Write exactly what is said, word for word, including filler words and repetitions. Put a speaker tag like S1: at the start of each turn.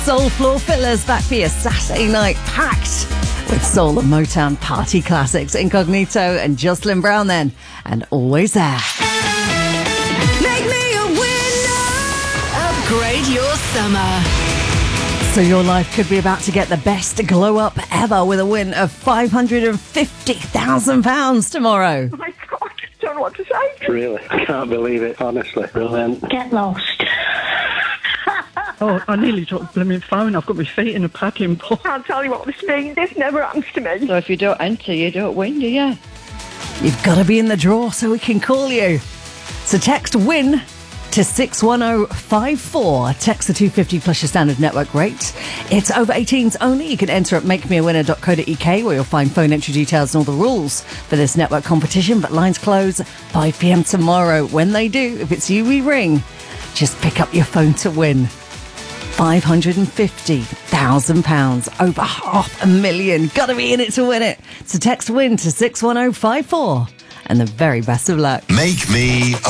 S1: Soul Floor Fillers back for your Saturday night, packed with soul and Motown party classics. Incognito and Jocelyn Brown then, and Always There.
S2: Make me a winner. Upgrade your summer.
S1: So your life could be about to get the best glow up ever with a win of five hundred fifty thousand pounds tomorrow.
S3: Oh my God, I just don't know what to say.
S4: Really, I can't believe it, honestly. Brilliant.
S3: Get lost.
S5: Oh, I nearly dropped the blooming phone. I've got my feet in a paddling pool.
S3: I can't tell you what this means. This never happens to me.
S5: So if you don't enter, you don't win, do you?
S1: You've got to be in the draw so we can call you. So text WIN to six one oh five four. Text the two hundred fifty plus your standard network rate. It's over eighteens only. You can enter at make me a winner dot co dot uk where you'll find phone entry details and all the rules for this network competition. But lines close five p.m. tomorrow. When they do, if it's you we ring, just pick up your phone to win five hundred fifty thousand pounds, over half a million. Gotta be in it to win it. So text WIN to six one oh five four and the very best of luck.
S6: Make me a